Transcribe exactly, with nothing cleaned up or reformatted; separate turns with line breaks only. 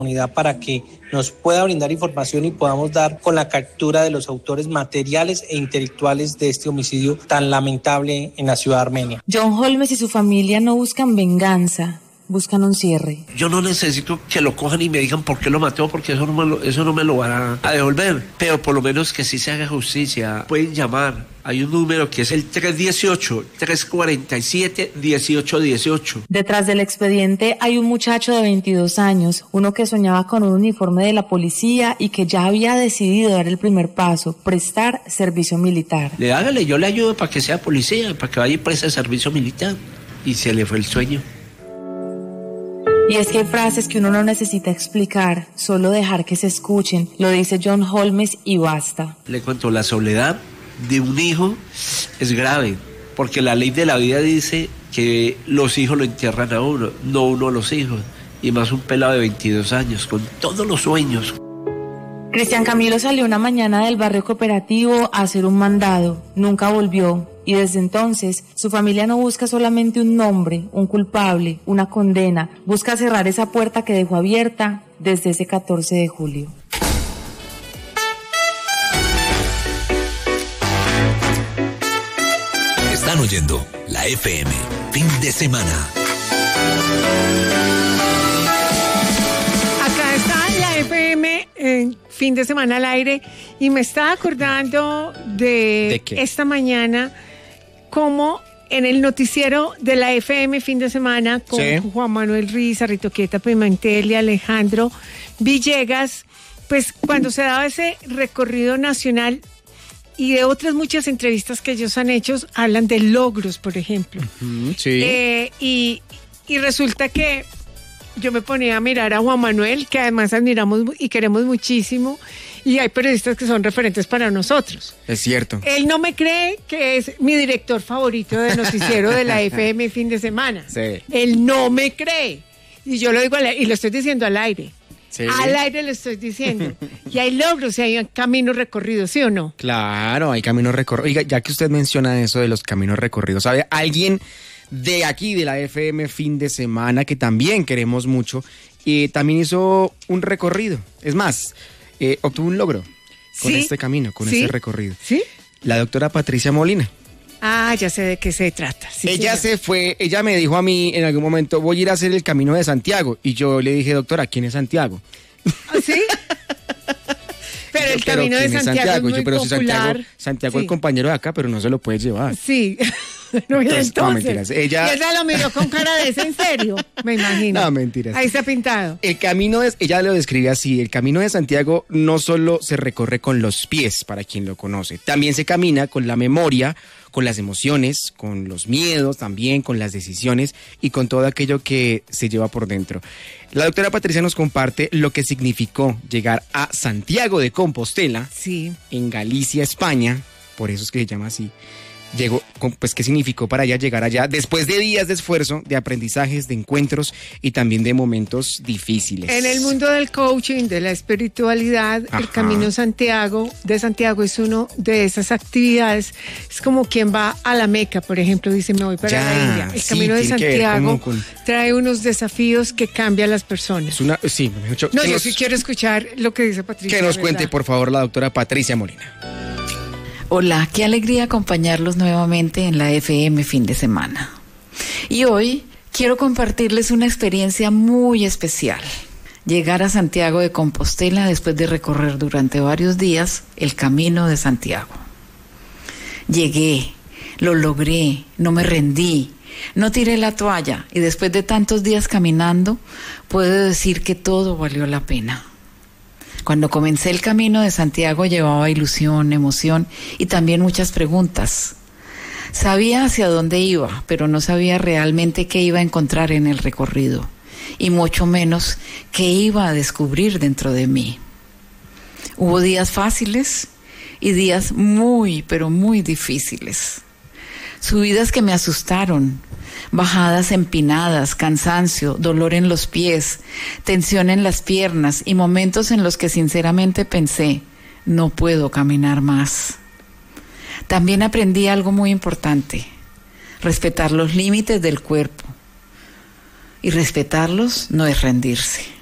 comunidad para que nos pueda brindar información y podamos dar con la captura de los autores materiales e intelectuales de este homicidio tan lamentable en la ciudad de Armenia.
John Holmes y su familia no buscan venganza, buscan un cierre.
Yo no necesito que lo cojan y me digan por qué lo mató, porque eso no me lo, eso no me lo van a, a devolver, pero por lo menos que sí se haga justicia. Pueden llamar, hay un número que es el tres dieciocho, tres cuarenta y siete, dieciocho dieciocho.
Detrás del expediente hay un muchacho de veintidós años, uno que soñaba con un uniforme de la policía y que ya había decidido dar el primer paso, prestar servicio militar.
Le hágale, yo le ayudo para que sea policía, para que vaya y preste servicio militar. Y se le fue el sueño.
Y es que hay frases que uno no necesita explicar, solo dejar que se escuchen, lo dice John Holmes y basta.
Le cuento, la soledad de un hijo es grave, porque la ley de la vida dice que los hijos lo entierran a uno, no uno a los hijos, y más un pelado de veintidós años, con todos los sueños.
Cristian Camilo salió una mañana del barrio cooperativo a hacer un mandado, nunca volvió. Y desde entonces, su familia no busca solamente un nombre, un culpable, una condena. Busca cerrar esa puerta que dejó abierta desde ese catorce de julio.
Están oyendo la F M, fin de semana.
Acá está la F M, eh, fin de semana al aire, y me estaba acordando de,
¿De qué?
Esta mañana, como en el noticiero de la F M fin de semana con sí. Juan Manuel Riza, Ritoquieta Pimentel y Alejandro Villegas, pues cuando se daba ese recorrido nacional y de otras muchas entrevistas que ellos han hecho, hablan de logros, por ejemplo.
Uh-huh, sí.
Eh, y, y resulta que yo me ponía a mirar a Juan Manuel, que además admiramos y queremos muchísimo, y hay periodistas que son referentes para nosotros.
Es cierto.
Él no me cree que es mi director favorito de noticiero de la F M fin de semana.
Sí.
Él no me cree. Y yo lo digo al aire, y lo estoy diciendo al aire.
Sí.
Al aire lo estoy diciendo. Y hay logros y hay caminos recorridos, ¿sí o no?
Claro, hay caminos recorridos. Oiga, ya que usted menciona eso de los caminos recorridos, ¿sabe? Alguien de aquí, de la F M fin de semana, que también queremos mucho, y también hizo un recorrido. Es más, eh, obtuvo un logro con
¿Sí?
este camino, con
¿Sí?
este recorrido.
¿Sí?
La doctora Patricia Molina.
Ah, ya sé de qué se trata. Sí,
ella
señor.
se fue, ella me dijo a mí en algún momento, voy a ir a hacer el Camino de Santiago. Y yo le dije, doctora, ¿quién es Santiago?
¿Ah, sí? Pero
yo,
el Camino de Santiago, Santiago es muy
yo, pero
popular.
Si Santiago, Santiago
sí.
el compañero de acá, pero no se lo puede llevar.
Sí. No,
entonces,
entonces,
no, mentiras. Ella...
Y ella lo miró con cara de ¿es en serio? Me imagino.
No, mentiras.
Ahí está pintado.
El camino, de, ella lo describe así, el Camino de Santiago no solo se recorre con los pies, para quien lo conoce, también se camina con la memoria, con las emociones, con los miedos también, con las decisiones y con todo aquello que se lleva por dentro. La doctora Patricia nos comparte lo que significó llegar a Santiago de Compostela,
sí.
en Galicia, España, por eso es que se llama así. Llegó, pues, ¿qué significó para ella llegar allá? Después de días de esfuerzo, de aprendizajes, de encuentros y también de momentos difíciles.
En el mundo del coaching, de la espiritualidad, Ajá. el Camino Santiago, de Santiago es uno de esas actividades. Es como quien va a la Meca, por ejemplo, dice, me voy para
ya,
la India. El
sí,
Camino de Santiago
con...
trae unos desafíos que cambian a las personas.
Es una, sí, me dicho,
no, yo
nos,
sí quiero escuchar lo que dice Patricia.
Que nos
¿verdad?
cuente, por favor, la doctora Patricia Molina.
Hola, qué alegría acompañarlos nuevamente en la F M fin de semana. Y hoy quiero compartirles una experiencia muy especial. Llegar a Santiago de Compostela después de recorrer durante varios días el Camino de Santiago. Llegué, lo logré, no me rendí, no tiré la toalla y después de tantos días caminando, puedo decir que todo valió la pena. Cuando comencé el Camino de Santiago llevaba ilusión, emoción y también muchas preguntas. Sabía hacia dónde iba, pero no sabía realmente qué iba a encontrar en el recorrido, y mucho menos qué iba a descubrir dentro de mí. Hubo días fáciles y días muy, pero muy difíciles. Subidas que me asustaron, bajadas empinadas, cansancio, dolor en los pies, tensión en las piernas y momentos en los que sinceramente pensé, no puedo caminar más. También aprendí algo muy importante, respetar los límites del cuerpo. Y respetarlos no es rendirse.